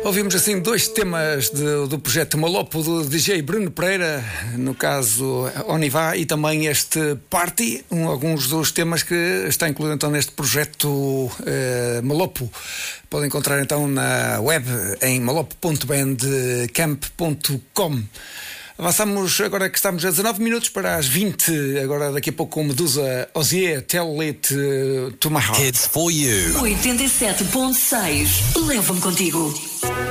Ouvimos assim dois temas do projeto Malopo do DJ Bruno Pereira, no caso Onivá, e também este Party, alguns dos temas que está incluído então neste projeto Malopo. Podem encontrar então na web em malopo.bandcamp.com. Avançamos agora que estamos a 19 minutos para as 20, agora daqui a pouco com Medusa Ozier, Tell It to My Heart. It's for you. 87.6. Leva-me contigo.